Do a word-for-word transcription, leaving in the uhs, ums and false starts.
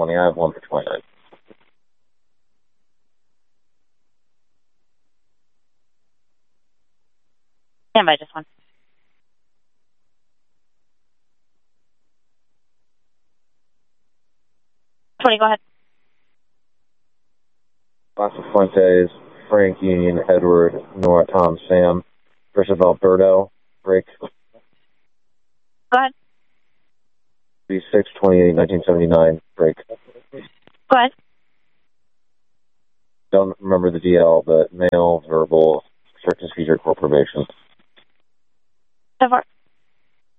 twenty. I have one for twenty-nine. Stand by, just one. twenty, go ahead. Basa Fuentes, Frank Union, Edward, Nora, Tom, Sam, versus Alberto, break. Go ahead. six twenty-eight nineteen seventy-nine, break. Go ahead. Don't remember the D L, but male, verbal, restricted seizure, core probation. So far.